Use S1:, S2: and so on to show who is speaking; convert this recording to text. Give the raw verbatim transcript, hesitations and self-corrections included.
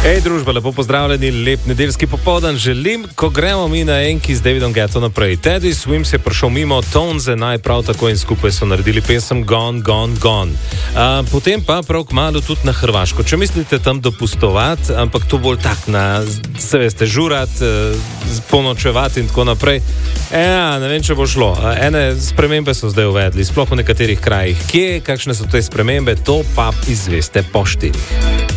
S1: Hej, družba, lepo pozdravljeni, lep nedeljski popoldan želim, ko gremo mi na enki z Davidom Guetto naprej. Teddy Swims je prišel mimo, Tonze naj prav tako in skupaj so naredili pesem Gone, Gone, Gone. A, potem pa prav kmalu tudi na Hrvaško. Če mislite tam dopustovati, ampak to bolj tak na, se veste, žurat, ponočevati in tako naprej. Ja, ne vem, če bo šlo. Ene spremembe so zdaj uvedli, sploh v nekaterih krajih. Kje, kakšne so te spremembe, to pa izveste po štirih.